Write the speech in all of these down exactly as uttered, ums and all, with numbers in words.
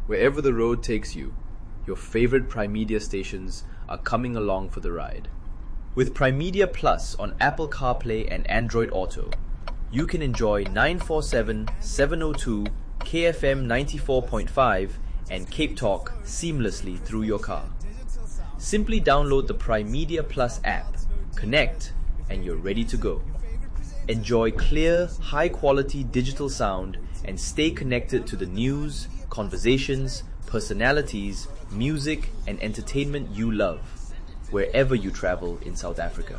Wherever the road takes you, your favorite Prime Media stations are coming along for the ride. With Prime Media Plus on Apple CarPlay and Android Auto, you can enjoy nine forty-seven, seven oh two, K F M ninety-four point five and Cape Talk seamlessly through your car. Simply download the Prime Media Plus app, connect, and you're ready to go. Enjoy clear, high-quality digital sound and stay connected to the news, conversations, personalities, music, and entertainment you love, wherever you travel in South Africa.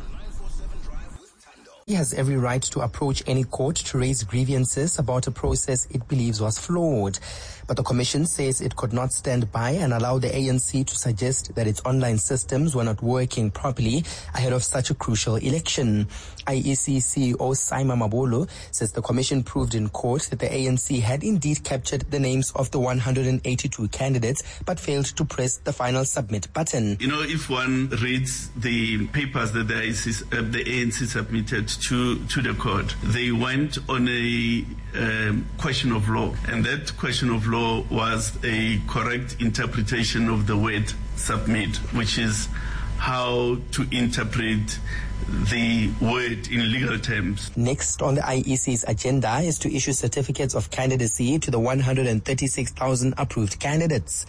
He has every right to approach any court to raise grievances about a process it believes was flawed. But the Commission says it could not stand by and allow the A N C to suggest that its online systems were not working properly ahead of such a crucial election. I E C C E O Saima Mabolo says the Commission proved in court that the A N C had indeed captured the names of the one hundred eighty-two candidates but failed to press the final submit button. You know, if one reads the papers that the A N C submitted to, to the court, they went on a um, question of law, and that question of law was a correct interpretation of the word submit, which is how to interpret the word in legal terms. Next on the I E C's agenda is to issue certificates of candidacy to the one hundred thirty-six thousand approved candidates.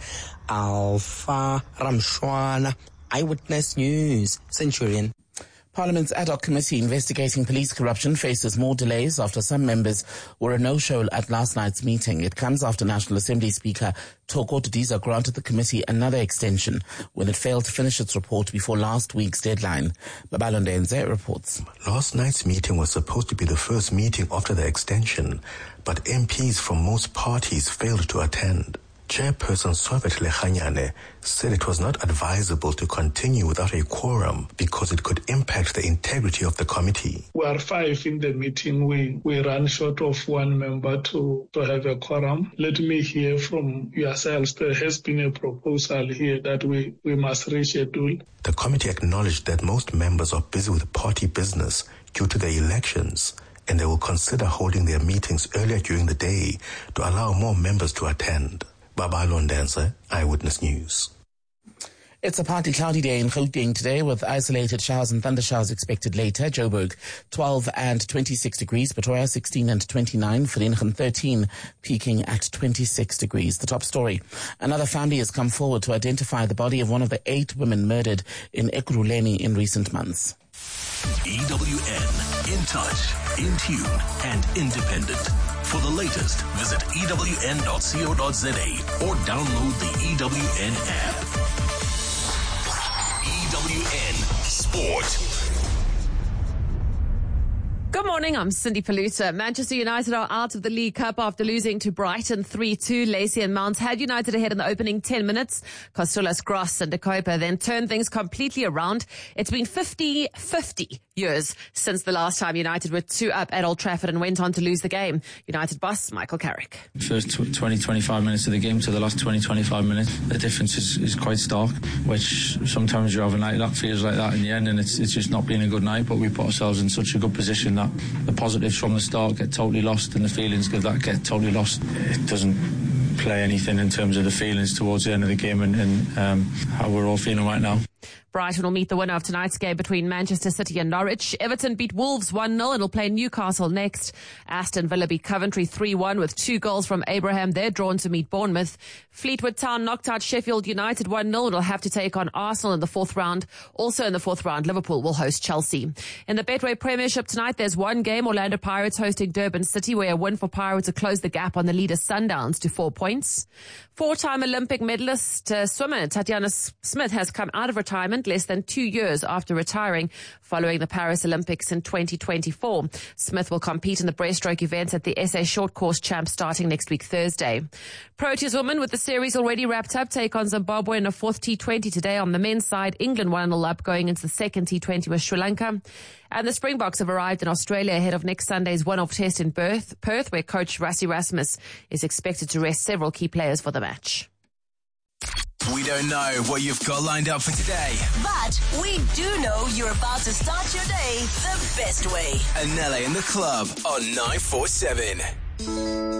Alpha Ramshwana, Eyewitness News, Centurion. Parliament's ad hoc committee investigating police corruption faces more delays after some members were a no-show at last night's meeting. It comes after National Assembly Speaker Thoko Didiza granted the committee another extension when it failed to finish its report before last week's deadline. Babalo Ndenze reports. Last night's meeting was supposed to be the first meeting after the extension, but M Ps from most parties failed to attend. Chairperson Swabet Lechanyane said it was not advisable to continue without a quorum because it could impact the integrity of the committee. We are five in the meeting. We we ran short of one member to, to have a quorum. Let me hear from yourselves. There has been a proposal here that we, we must reschedule. The committee acknowledged that most members are busy with party business due to the elections, and they will consider holding their meetings earlier during the day to allow more members to attend. Babalo Ndenze, Eyewitness News. It's a partly cloudy day in Gauteng today with isolated showers and thundershowers expected later. Joburg twelve and twenty-six degrees, Pretoria sixteen and twenty-nine, Vereeniging thirteen, peaking at twenty-six degrees. The top story. Another family has come forward to identify the body of one of the eight women murdered in Ekurhuleni in recent months. E W N, in touch, in tune and independent. For the latest, visit E W N dot co dot za or download the E W N app. E W N Sport. Good morning, I'm Cindy Paluta. Manchester United are out of the League Cup after losing to Brighton three two. Lacey and Mount had United ahead in the opening ten minutes. Kostulas, Gross and De Kuyper then turned things completely around. It's been fifty fifty years since the last time United were two up at Old Trafford and went on to lose the game. United boss Michael Carrick. First twenty, twenty-five minutes of the game to the last twenty, twenty-five minutes, the difference is, is quite stark, which sometimes you have a night that feels like that in the end and it's, it's just not been a good night, but we put ourselves in such a good position that the positives from the start get totally lost and the feelings of that get totally lost. It doesn't play anything in terms of the feelings towards the end of the game and, and um, how we're all feeling right now. Brighton will meet the winner of tonight's game between Manchester City and Norwich. Everton beat Wolves one nil and will play Newcastle next. Aston Villa beat Coventry three one with two goals from Abraham. They're drawn to meet Bournemouth. Fleetwood Town knocked out Sheffield United one nil and will have to take on Arsenal in the fourth round. Also in the fourth round, Liverpool will host Chelsea. In the Betway Premiership tonight, there's one game, Orlando Pirates hosting Durban City, where a win for Pirates to close the gap on the leader Sundowns to four points. Four-time Olympic medalist uh, swimmer Tatiana Smith has come out of retirement less than two years after retiring following the Paris Olympics in twenty twenty-four. Smith will compete in the breaststroke event at the S A Short Course Champs starting next week Thursday. Proteas women, with the series already wrapped up, take on Zimbabwe in a fourth T twenty today. On the men's side, England one nil up going into the second T twenty with Sri Lanka. And the Springboks have arrived in Australia ahead of next Sunday's one-off test in Perth, Perth, where coach Rassie Rasmus is expected to rest several key players for the match. We don't know what you've got lined up for today, but we do know you're about to start your day the best way. Anele in the club on nine four seven.